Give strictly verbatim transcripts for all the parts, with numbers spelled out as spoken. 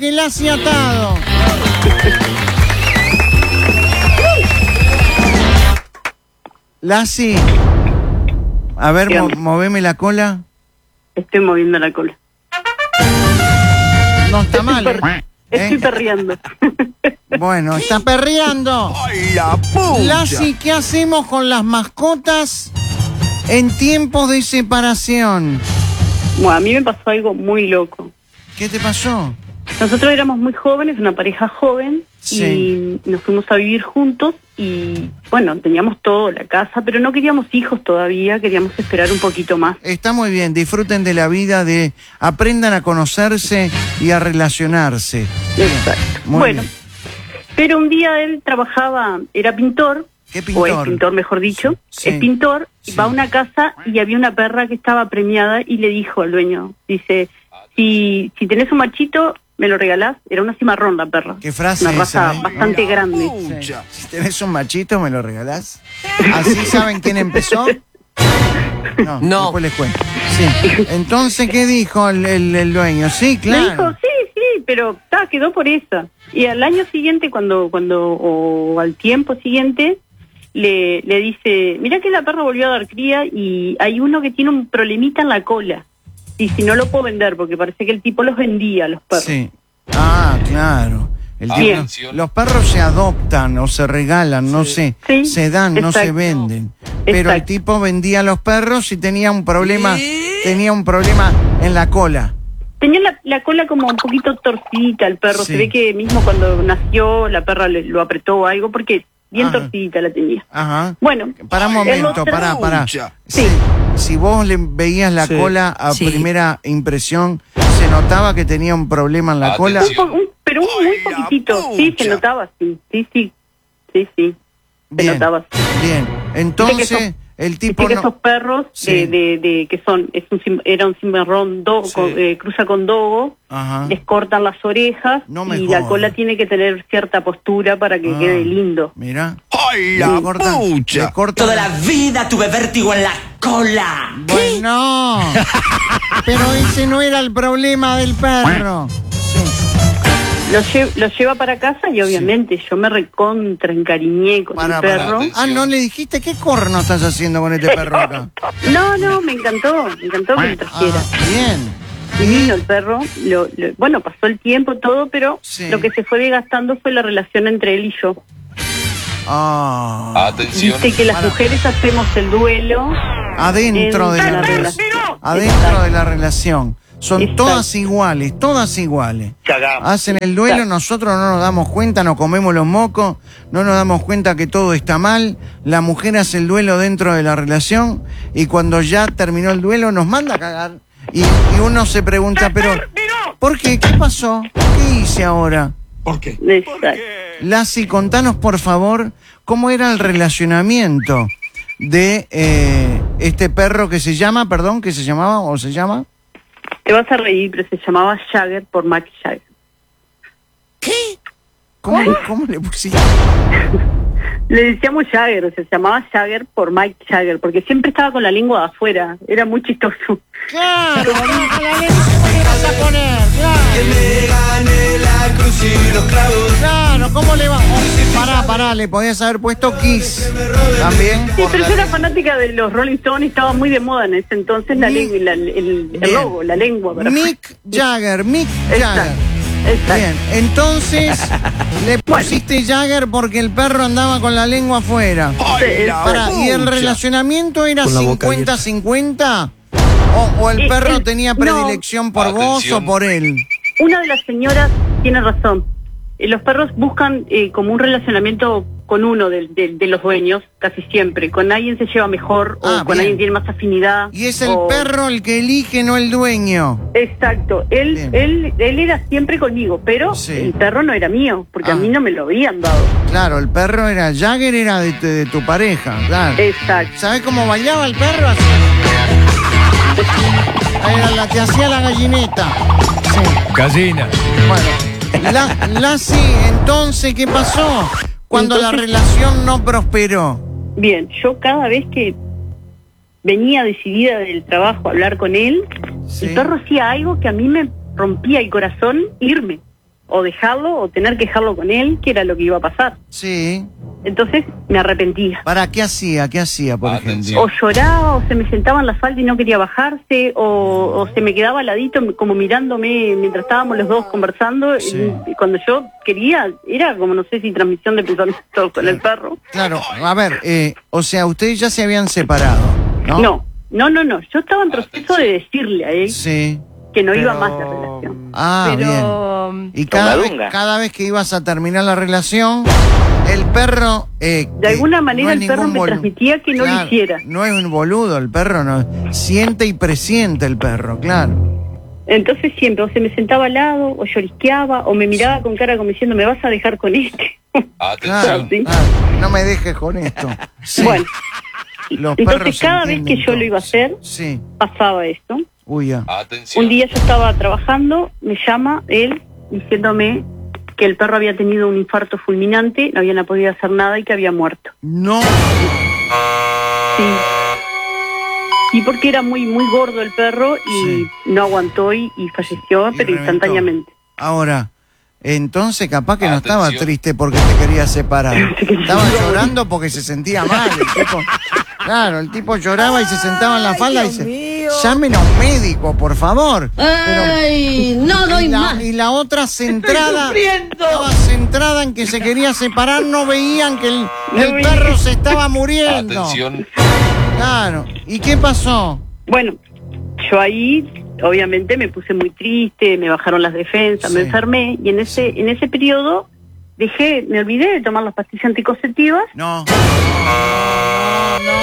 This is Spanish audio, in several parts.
que la hacía atado. Lassi, a ver, mo moveme la cola. Estoy moviendo la cola. No está mal, per ¿eh? Estoy ¿Eh? perreando. Bueno, está perreando. ¡Ay, la pucha! Lassi, ¿qué hacemos con las mascotas en tiempos de separación? Bueno, a mí me pasó algo muy loco. ¿Qué te pasó? Nosotros éramos muy jóvenes, una pareja joven, Sí. y nos fuimos a vivir juntos y, bueno, teníamos todo, la casa, pero no queríamos hijos todavía, queríamos esperar un poquito más. Está muy bien, disfruten de la vida, de aprendan a conocerse y a relacionarse. Exacto. Muy Bueno, bien. pero un día él trabajaba, era pintor, ¿Qué pintor? o es pintor mejor dicho, Sí. es pintor, Sí. y va a una casa y había una perra que estaba premiada y le dijo al dueño, dice, si, si tenés un machito, me lo regalás. Era una cimarrón la perra. ¿Qué frase Una raza esa, eh? bastante grande. Sí. Si tenés un machito, ¿me lo regalás? ¿Así saben quién empezó? No, No. después les cuento. Sí. Entonces, ¿qué dijo el, el, el dueño? Sí, Me dijo, claro. sí, sí, pero ta, quedó por esa. Y al año siguiente, cuando, cuando o al tiempo siguiente, le, le dice, mirá que la perra volvió a dar cría y hay uno que tiene un problemita en la cola. Y si no lo puedo vender, porque parece que el tipo los vendía, los perros. Sí. Ah, claro. El tipo- Bien. los perros se adoptan o se regalan, no sé, Sí, se dan, no se exacto. venden. Pero el Exacto. tipo vendía los perros y tenía un problema, tenía un problema en la cola. Tenía la, la cola como un poquito torcidita el perro. Sí. Se ve que mismo cuando nació la perra le, lo apretó o algo, porque bien Ajá. torcidita la tenía. Ajá. Bueno, Para un él momento, lo para, trajo- para. Pucha. Si, si vos le veías la Sí. cola a Sí. primera impresión, ¿se notaba que tenía un problema en la cola? Un po- un- pero un muy ¡Ay, la poquitito. Sí, pucha! se notaba, sí. Sí, sí. Sí, sí. Se Bien, notaba. bien. Entonces, Viste que el tipo Viste que no... esos perros Sí. de, de, de que son, es un, cim- era un cimarrón do, Sí. con- eh, cruza con dogo, Ajá. les cortan las orejas No me y la jodas. cola tiene que tener cierta postura para que Ah, quede lindo. Mira. ¡Ay, Le la cortan- pucha! le cortan- Toda la vida tuve vértigo en la cola. Bueno, pero ese no era el problema del perro. Lo, lle- lo lleva para casa y obviamente yo me recontra encariñé con Para, el para. perro. Ah, ¿no le dijiste qué corno estás haciendo con este perro acá? No, no, me encantó, me encantó que lo trajera. Ah, bien. Divino el perro, lo, lo- bueno, pasó el tiempo, todo, pero Sí. lo que se fue desgastando fue la relación entre él y yo. Ah, Atención. Viste que las Para. mujeres hacemos el duelo adentro de en la la relación. relación. Adentro Exacto. de la relación. Son Exacto. todas iguales, todas iguales. Cagamos. Hacen el duelo, Exacto. nosotros no nos damos cuenta, nos comemos los mocos, no nos damos cuenta que todo está mal. La mujer hace el duelo dentro de la relación y cuando ya terminó el duelo nos manda a cagar. Y, y uno se pregunta, pero ¿por qué? ¿Qué pasó? ¿Qué hice ahora? ¿Por qué? Exacto. Lassi, contanos por favor cómo era el relacionamiento de eh, este perro que se llama, perdón, que se llamaba o se llama. Te vas a reír, pero se llamaba Jagger por Mac Jagger. ¿Cómo, cómo le pusiste? Le decíamos Jagger, o sea, se llamaba Jagger por Mike Jagger, porque siempre estaba con la lengua de afuera, era muy chistoso. Claro, no, la leche, ¿cómo le vas a poner? Claro. me gane la cruz y los clavos. Claro, ¿cómo le va? Oh, pará, pará, le podías haber puesto Kiss. También. Sí, por pero la- yo era fanática de los Rolling Stones, estaba muy de moda en ese entonces la Mick- lengua, la- el, el Bien. logo, la lengua. para- Mick Jagger, Mick Exacto, Jagger. exacto. Bien, entonces le pusiste Jagger porque el perro andaba con la lengua afuera. ¡Ay, la Pará, ¿y el pucha! relacionamiento era Con la boca cincuenta cincuenta? ¿O, o el Eh, perro el- tenía no. predilección por vos o Atención. por él? Una de las señoras tiene razón. Eh, Los perros buscan eh, como un relacionamiento con uno de, de- de los dueños, casi siempre. Con alguien se lleva mejor o Ah, con bien. alguien tiene más afinidad. Y es el o- perro el que elige, no el dueño. Exacto. Él, Bien. él, él era siempre conmigo, pero Sí. el perro no era mío, porque Ah. a mí no me lo habían dado. Claro, el perro era, Jagger era de, de tu pareja, claro. Exacto. ¿Sabes cómo bailaba el perro? Así. Era la que hacía la gallineta. Sí. Gallina. Bueno, la, Lassi, entonces, ¿qué pasó? Cuando la Entonces- relación no prosperó. Bien, yo cada vez que venía decidida del trabajo a hablar con él, Sí. el perro hacía algo que a mí me rompía el corazón irme. o dejarlo o tener que dejarlo con él, que era lo que iba a pasar. Sí. Entonces me arrepentía. ¿Para qué hacía? ¿Qué hacía, por ejemplo? O lloraba, o se me sentaba en la falda y no quería bajarse, o, o se me quedaba al ladito como mirándome mientras estábamos los dos conversando. Sí. Y cuando yo quería, era como no sé si transmisión de pensamiento con el perro. Claro, a ver, eh, o sea, ustedes ya se habían separado, ¿no? No, no, no, no. Yo estaba en proceso de decirle a él Sí. que no Pero- iba más la relación. Ah, Pero... bien. Y cada vez, Dunga. cada vez que ibas a terminar la relación, el perro... eh, De que alguna manera no es el perro ningún me bolu- transmitía que no lo Claro, hiciera. No es un boludo el perro, no. Siente y presiente el perro, claro. Entonces siempre o se me sentaba al lado, o llorisqueaba, o me miraba con cara como diciendo, ¿me vas a dejar con este? Claro, Sí. claro, no me dejes con esto. Sí. Bueno, Los entonces perros cada vez que entienden yo lo iba a todo. hacer, Sí. pasaba esto. Uy, ya. Un día yo estaba trabajando, me llama él diciéndome que el perro había tenido un infarto fulminante, no habían podido hacer nada y que había muerto. No. Sí. Y porque era muy muy gordo el perro y Sí. no aguantó y, y falleció, Y pero reventó. instantáneamente. Ahora, entonces capaz que no estaba triste porque te quería separar. Estaba llorando porque se sentía mal. El tipo, claro, el tipo lloraba y se sentaba en la falda y dice, llamen a un médico, por favor. Ay, no doy y, la, más. y la otra centrada, sufriendo. estaba centrada en que se quería separar, no veían que el, No el veían. perro se estaba muriendo. Claro, ¿y qué pasó? Bueno, yo ahí obviamente me puse muy triste, me bajaron las defensas, Sí. me enfermé y en ese en ese periodo dejé, me olvidé de tomar las pastillas anticonceptivas. No. No, no,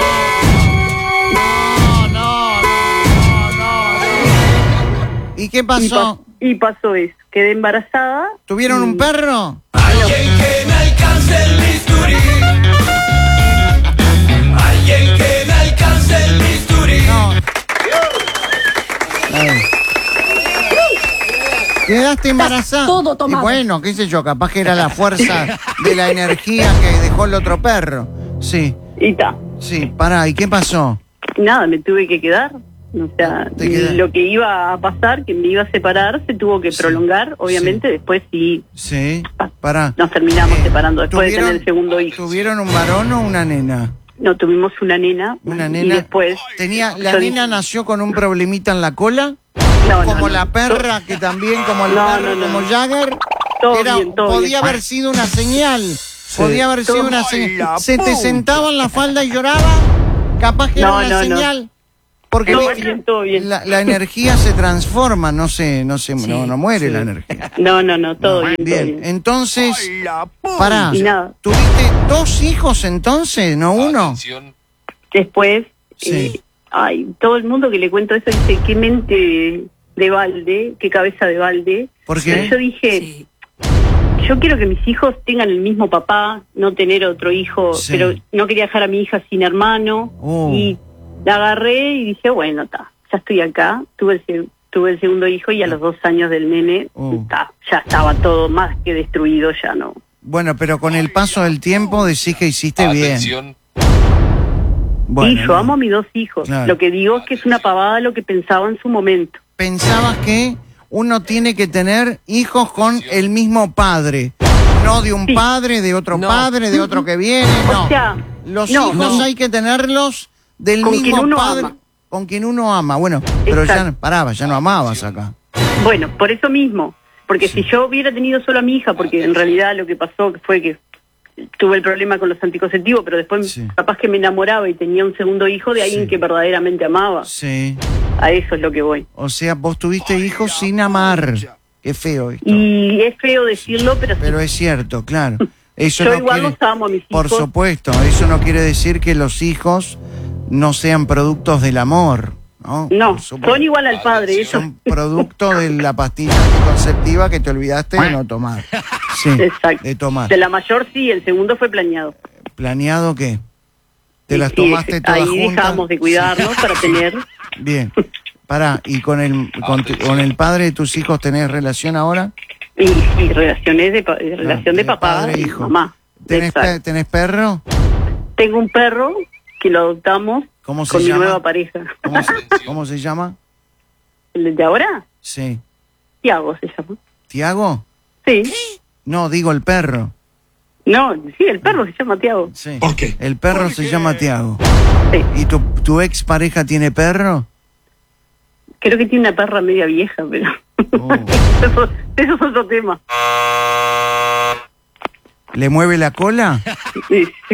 no, no, no, no. ¿Y qué Y, pa- pasó? y pasó eso, quedé embarazada. ¿Tuvieron y- un perro? Alguien que me alcance el bisturí. Alguien que me alcance el bisturí. No. Ay. Quedaste embarazada. todo tomado. Y bueno, qué sé yo, capaz que era la fuerza de la energía que dejó el otro perro. Sí, Y ta. sí, pará, ¿y qué pasó? Nada, me tuve que quedar. O sea, Te quedas. lo que iba a pasar, que me iba a separar, se tuvo que Sí. prolongar. Obviamente, después sí Sí, Ah, pará. nos terminamos Eh, separando después de ¿tuvieron- tener el segundo hijo. ¿Tuvieron un varón o una nena? No, tuvimos una nena. Una Y nena. después. Tenía, ¿La yo nena dije- nació con un problemita en la cola? No, no, Como no. la perra, que también, como el No, perro, no, no, como no. Jagger. Todo Era- bien, todo podía bien. haber sido una señal. Podía haber sido Todo- una Ay, señal. la Se te puta. sentaba en la falda y lloraba. Capaz que No, era una no, no. señal. Porque Todo viste, bien, todo bien. La, la energía se transforma, no se, no se, no, no muere sí. la energía. No, no, no, todo bien, todo Bien, bien. entonces, Ay, la puta. pará. Y nada. ¿Tuviste dos hijos entonces, no uno? Después, Sí. eh, ay, todo el mundo que le cuento eso dice, qué mente de balde, qué cabeza de balde. ¿Por qué? Pero yo dije, Sí. yo quiero que mis hijos tengan el mismo papá, no tener otro hijo, Sí. pero no quería dejar a mi hija sin hermano. Oh. Y la agarré y dije, bueno, está, ya estoy acá. Tuve el, se- tuve el segundo hijo y a los dos años del nene, Oh. ta, ya estaba todo más que destruido, ya no. Bueno, pero con el paso del tiempo decís que hiciste bien. Bueno, y yo no. amo a mis dos hijos. Claro. Lo que digo es que es una pavada lo que pensaba en su momento. Pensabas que uno tiene que tener hijos con el mismo padre. No de un Sí. padre, de otro No. padre, de otro que viene, no. O sea, Los no, hijos no. hay que tenerlos del Con mismo quien uno padre. ama. Con quien uno ama. Bueno, pero ya, Exacto. paraba, ya no amabas acá. Bueno, por eso mismo. Porque si yo hubiera tenido solo a mi hija, porque en realidad lo que pasó fue que tuve el problema con los anticonceptivos, pero después Sí. capaz que me enamoraba y tenía un segundo hijo de alguien Sí. que verdaderamente amaba. Sí. A eso es lo que voy. O sea, vos tuviste hijos sin amar. Qué feo esto. Y es feo decirlo, pero, Pero es cierto, claro. Eso yo no igual quiere- los amo a mis hijos. Por supuesto, eso no quiere decir que los hijos no sean productos del amor, ¿no? No, Por supuesto. son igual al padre. Ellos. Son producto de la pastilla anticonceptiva que te olvidaste de no tomar. Sí, Exacto. de tomar. De la mayor sí, el segundo fue planeado. ¿Planeado qué? ¿Te Y las sí, tomaste todas ahí juntas? dejamos de cuidarnos Sí. para tener. Bien. Pará, ¿y con el, con, tu- con el padre de tus hijos tenés relación ahora? Y, y relaciones de, pa- de relación de, papá padre e y hijo. mamá. ¿Tenés, Exacto. pe- ¿Tenés perro? Tengo un perro que lo adoptamos ¿Cómo se con mi llama? nueva pareja. ¿Cómo se, ¿Cómo se llama? ¿El de ahora? Sí. Tiago se llama. ¿Tiago? Sí. No, digo el perro. No, sí, el perro se llama Tiago. Sí. ¿Por qué? El perro se llama Tiago. Sí. ¿Y tu, tu ex pareja tiene perro? Creo que tiene una perra media vieja, pero Oh. eso, eso es otro tema. ¿Le mueve la cola? Sí, sí.